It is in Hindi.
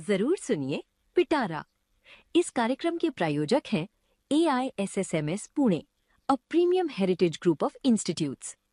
जरूर सुनिए पिटारा। इस कार्यक्रम के प्रायोजक हैं AISSMS Pune, a premium heritage group of institutes.